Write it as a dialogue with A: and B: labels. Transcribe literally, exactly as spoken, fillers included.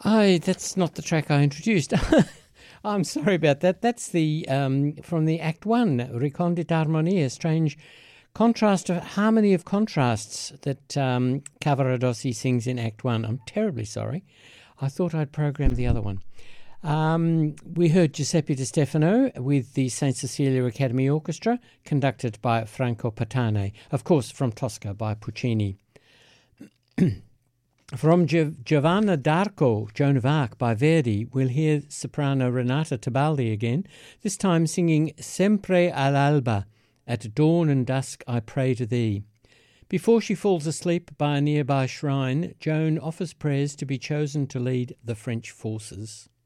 A: Oh, that's not the track I introduced. I'm sorry about that. That's the um, from the Act One, Recondite Harmonie, a strange contrast of harmony of contrasts that um, Cavaradossi sings in Act One. I'm terribly sorry. I thought I'd programmed the other one. Um, we heard Giuseppe Di Stefano with the Saint Cecilia Academy Orchestra, conducted by Franco Patane, of course from Tosca by Puccini. From Gio- Giovanna d'Arco, Joan of Arc by Verdi, we'll hear soprano Renata Tebaldi again, this time singing Sempre all'alba, at dawn and dusk I pray to thee. Before she falls asleep by a nearby shrine, Joan offers prayers to be chosen to lead the French forces.